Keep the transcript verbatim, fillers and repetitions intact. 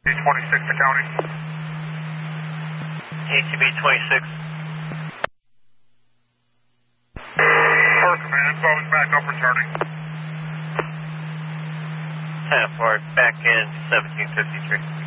twenty-six to county. A T B twenty-six. First command, phone's back up returning. ten four, back in seventeen fifty-three.